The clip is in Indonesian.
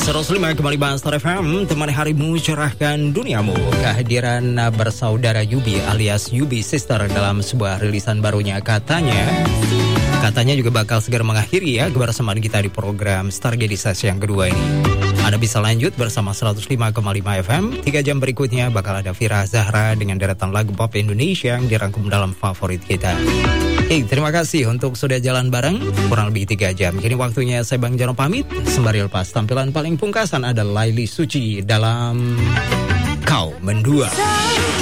105,5 Star FM, temani harimu, cerahkan duniamu. Kehadiran bersaudara Yubi alias Yubi Sister dalam sebuah rilisan barunya katanya juga bakal segera mengakhiri ya kebersamaan kita di program Stargaze sesi yang kedua ini. Anda bisa lanjut bersama 105,5 FM. 3 jam berikutnya bakal ada Vira Zahra dengan deretan lagu pop Indonesia yang dirangkum dalam favorit kita. Terima kasih untuk sudah jalan bareng kurang lebih 3 jam. Kini waktunya saya Bang Jano pamit. Sembari lepas tampilan paling pungkasan ada Laili Suci dalam Kau Mendua.